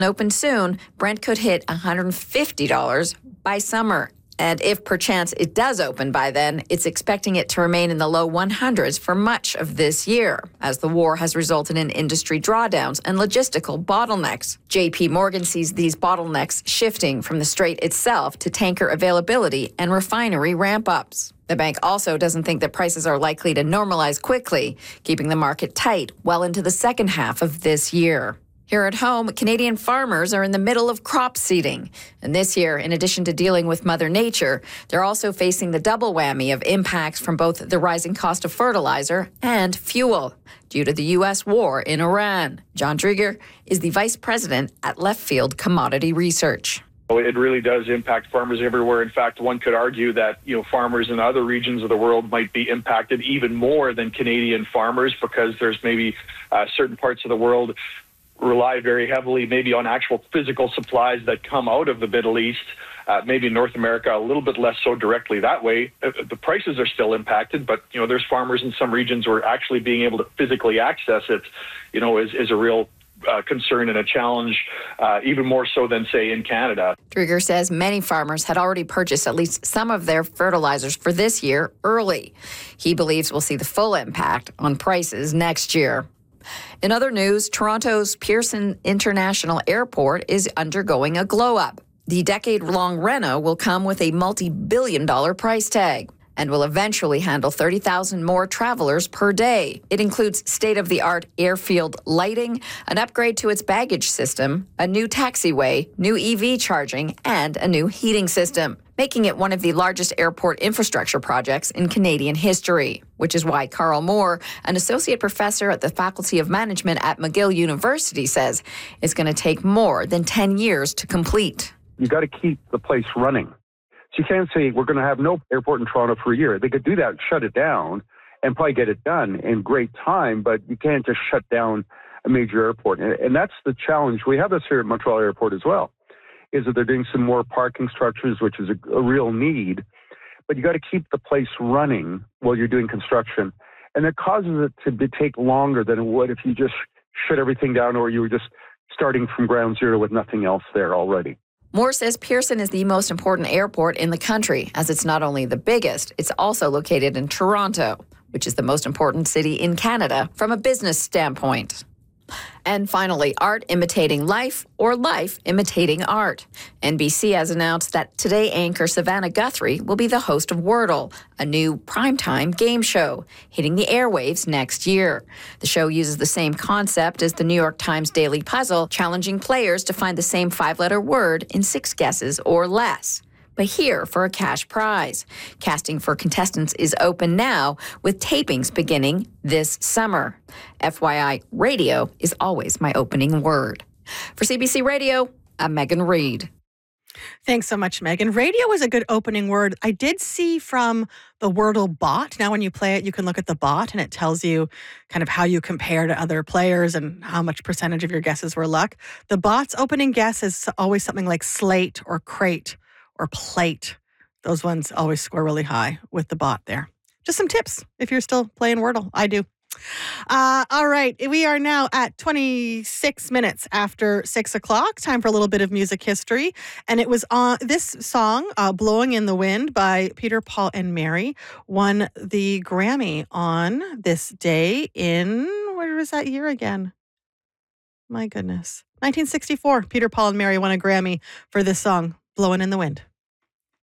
open soon, Brent could hit $150 by summer. And if perchance it does open by then, it's expecting it to remain in the low 100s for much of this year, as the war has resulted in industry drawdowns and logistical bottlenecks. JP Morgan sees these bottlenecks shifting from the strait itself to tanker availability and refinery ramp-ups. The bank also doesn't think that prices are likely to normalize quickly, keeping the market tight well into the second half of this year. Here at home, Canadian farmers are in the middle of crop seeding. And this year, in addition to dealing with Mother Nature, they're also facing the double whammy of impacts from both the rising cost of fertilizer and fuel due to the U.S. war in Iran. John Drieger is the vice president at Left Field Commodity Research. It really does impact farmers everywhere. In fact, one could argue that farmers in other regions of the world might be impacted even more than Canadian farmers, because there's maybe certain parts of the world rely very heavily maybe on actual physical supplies that come out of the Middle East. Maybe in North America, a little bit less so directly that way. The prices are still impacted, but there's farmers in some regions where actually being able to physically access it, is a real concern and a challenge, even more so than, say, in Canada. Drieger says many farmers had already purchased at least some of their fertilizers for this year early. He believes we'll see the full impact on prices next year. In other news, Toronto's Pearson International Airport is undergoing a glow-up. The decade-long reno will come with a multi-billion-dollar price tag and will eventually handle 30,000 more travelers per day. It includes state-of-the-art airfield lighting, an upgrade to its baggage system, a new taxiway, new EV charging, and a new heating system, making it one of the largest airport infrastructure projects in Canadian history, which is why Carl Moore, an associate professor at the Faculty of Management at McGill University, says it's going to take more than 10 years to complete. You got to keep the place running. So you can't say we're going to have no airport in Toronto for a year. They could do that, shut it down, and probably get it done in great time, but you can't just shut down a major airport. And that's the challenge. We have this here at Montreal Airport as well, is that they're doing some more parking structures, which is a real need. But you got to keep the place running while you're doing construction. And it causes it to take longer than it would if you just shut everything down or you were just starting from ground zero with nothing else there already. Moore says Pearson is the most important airport in the country, as it's not only the biggest, it's also located in Toronto, which is the most important city in Canada from a business standpoint. And finally, art imitating life or life imitating art. NBC has announced that Today anchor Savannah Guthrie will be the host of Wordle, a new primetime game show hitting the airwaves next year. The show uses the same concept as the New York Times Daily Puzzle, challenging players to find the same 5-letter word in 6 guesses or less. But here for a cash prize. Casting for contestants is open now, with tapings beginning this summer. FYI, radio is always my opening word. For CBC Radio, I'm Megan Reid. Thanks so much, Megan. Radio is a good opening word. I did see from the Wordle bot. Now, when you play it, you can look at the bot and it tells you kind of how you compare to other players and how much percentage of your guesses were luck. The bot's opening guess is always something like slate or crate or plate. Those ones always score really high with the bot there. Just some tips if you're still playing Wordle. I do. All right. We are now at 26 minutes after 6 o'clock. Time for a little bit of music history. And it was on this song, Blowing in the Wind by Peter, Paul, and Mary, won the Grammy on this day in, where was that year again? My goodness. 1964. Peter, Paul, and Mary won a Grammy for this song, Blowing in the Wind.